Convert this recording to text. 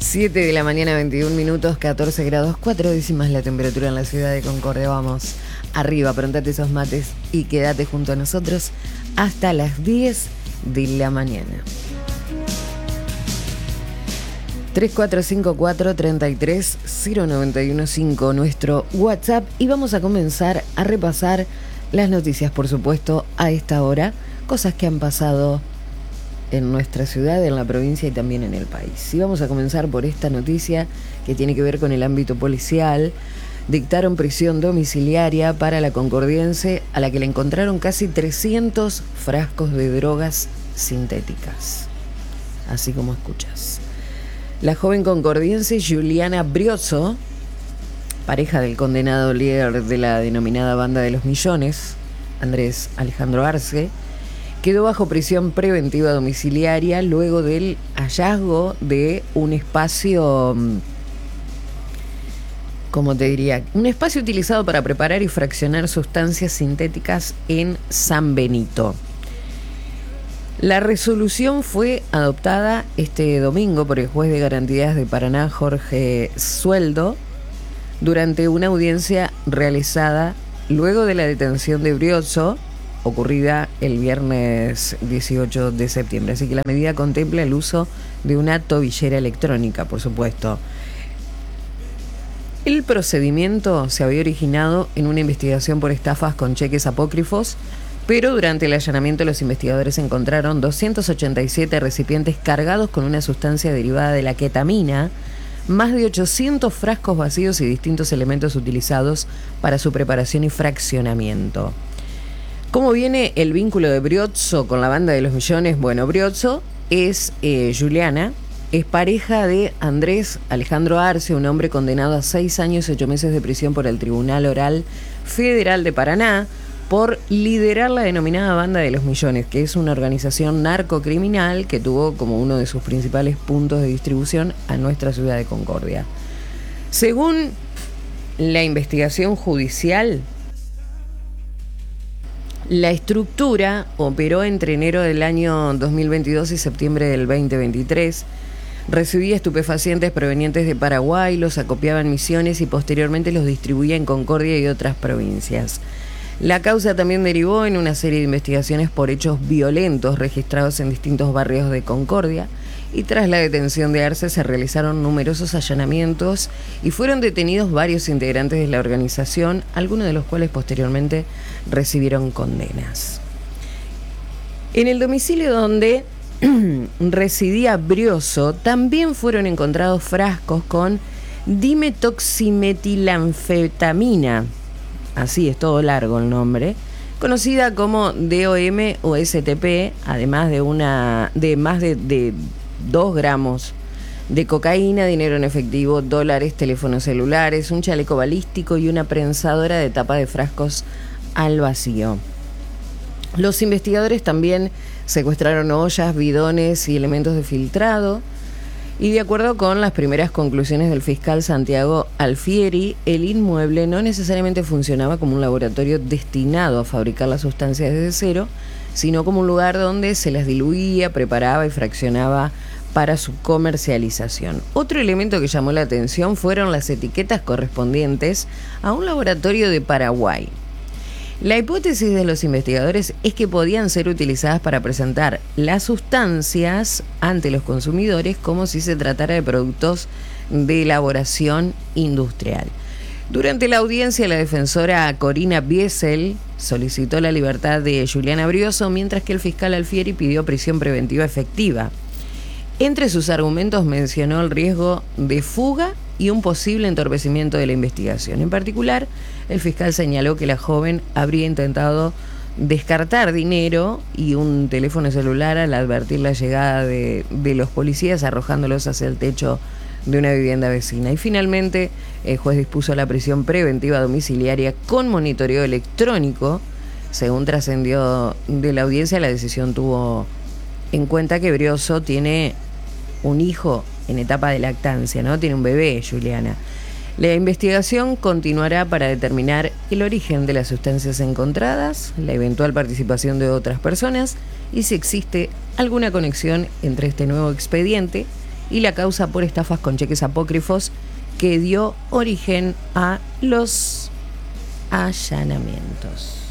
7 de la mañana, 21 minutos, 14 grados, 4 décimas la temperatura en la ciudad de Concordia. Vamos arriba, aprontate esos mates y quédate junto a nosotros hasta las 10 de la mañana. 3454-330915, nuestro WhatsApp, y vamos a comenzar a repasar las noticias, por supuesto, a esta hora, cosas que han pasado en nuestra ciudad, en la provincia y también en el país. Y vamos a comenzar por esta noticia que tiene que ver con el ámbito policial. Dictaron prisión domiciliaria para la concordiense, a la que le encontraron casi 300 frascos de drogas sintéticas. Así como escuchas. La joven concordiense Juliana Briozzo, pareja del condenado líder de la denominada Banda de los Millones, Andrés Alejandro Arce, quedó bajo prisión preventiva domiciliaria luego del hallazgo de un espacio, ¿cómo te diría? Un espacio utilizado para preparar y fraccionar sustancias sintéticas en San Benito. La resolución fue adoptada este domingo por el juez de garantías de Paraná, Jorge Sueldo, durante una audiencia realizada luego de la detención de Briozzo, ocurrida el viernes 18 de septiembre. Así que la medida contempla el uso de una tobillera electrónica, por supuesto. El procedimiento se había originado en una investigación por estafas con cheques apócrifos, pero durante el allanamiento los investigadores encontraron 287 recipientes cargados con una sustancia derivada de la ketamina, más de 800 frascos vacíos y distintos elementos utilizados para su preparación y fraccionamiento. ¿Cómo viene el vínculo de Briozzo con la Banda de los Millones? Bueno, Briozzo es Juliana, es pareja de Andrés Alejandro Arce, un hombre condenado a 6 años y 8 meses de prisión por el Tribunal Oral Federal de Paraná por liderar la denominada Banda de los Millones, que es una organización narcocriminal que tuvo como uno de sus principales puntos de distribución a nuestra ciudad de Concordia. Según la investigación judicial, la estructura operó entre enero del año 2022 y septiembre del 2023. Recibía estupefacientes provenientes de Paraguay, los acopiaba en Misiones y posteriormente los distribuía en Concordia y otras provincias. La causa también derivó en una serie de investigaciones por hechos violentos registrados en distintos barrios de Concordia, y tras la detención de Arce se realizaron numerosos allanamientos y fueron detenidos varios integrantes de la organización, algunos de los cuales posteriormente recibieron condenas. En el domicilio donde residía Briozzo también fueron encontrados frascos con dimetoximetilanfetamina, así es todo largo el nombre, conocida como DOM o STP, además de más de 2 gramos de cocaína, dinero en efectivo, dólares, teléfonos celulares, un chaleco balístico y una prensadora de tapa de frascos al vacío. Los investigadores también secuestraron ollas, bidones y elementos de filtrado. Y de acuerdo con las primeras conclusiones del fiscal Santiago Alfieri, el inmueble no necesariamente funcionaba como un laboratorio destinado a fabricar las sustancias desde cero, sino como un lugar donde se las diluía, preparaba y fraccionaba para su comercialización. Otro elemento que llamó la atención fueron las etiquetas correspondientes a un laboratorio de Paraguay. La hipótesis de los investigadores es que podían ser utilizadas para presentar las sustancias ante los consumidores como si se tratara de productos de elaboración industrial. Durante la audiencia, la defensora Corina Biesel solicitó la libertad de Juliana Briozzo, mientras que el fiscal Alfieri pidió prisión preventiva efectiva. Entre sus argumentos mencionó el riesgo de fuga y un posible entorpecimiento de la investigación. En particular, el fiscal señaló que la joven habría intentado descartar dinero y un teléfono celular al advertir la llegada de los policías, arrojándolos hacia el techo de una vivienda vecina. Y finalmente, el juez dispuso la prisión preventiva domiciliaria con monitoreo electrónico. Según trascendió de la audiencia, la decisión tuvo en cuenta que Briozzo tiene un hijo en etapa de lactancia, ¿no? Tiene un bebé, Juliana. La investigación continuará para determinar el origen de las sustancias encontradas, la eventual participación de otras personas y si existe alguna conexión entre este nuevo expediente y la causa por estafas con cheques apócrifos que dio origen a los allanamientos.